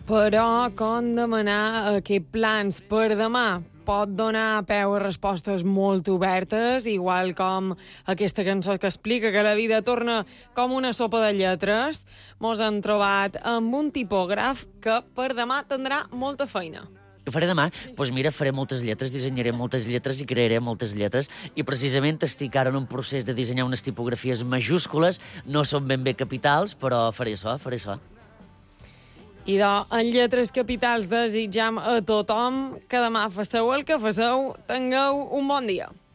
Però com demanar aquests plans per demà pot donar peu a respostes molt obertes, igual com aquesta cançó que explica que la vida torna com una sopa de lletres. Mos han trobat amb un tipògraf que per demà tindrà molta feina. Què faré demà? Doncs mira, faré moltes lletres, dissenyaré moltes lletres i crearé moltes lletres. I precisament estic ara en un procés de dissenyar unes tipografies majúscules. No són ben bé capitals, però faré això. I en lletres capitals desitjam a tothom que demà festeu el que festeu, tingueu un bon dia.